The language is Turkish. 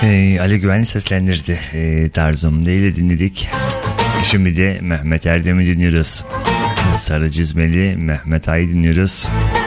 Ali Güvenli seslendirdi tarzım değil dinledik. Şimdi de Mehmet Erdem'i dinliyoruz. Sarı Cizmeli Mehmet Ağa'yı dinliyoruz.